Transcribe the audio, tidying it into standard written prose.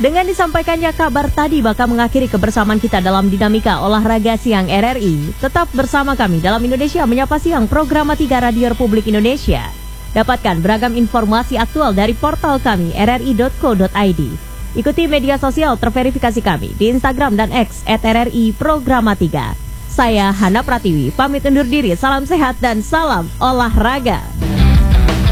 Dengan disampaikannya kabar tadi bakal mengakhiri kebersamaan kita dalam dinamika olahraga siang RRI. Tetap bersama kami dalam Indonesia Menyapa Siang, program 3 Radio Republik Indonesia. Dapatkan beragam informasi aktual dari portal kami rri.co.id. Ikuti media sosial terverifikasi kami di Instagram dan X @RRI Programa 3. Saya Hana Pratiwi, pamit undur diri, salam sehat dan salam olahraga.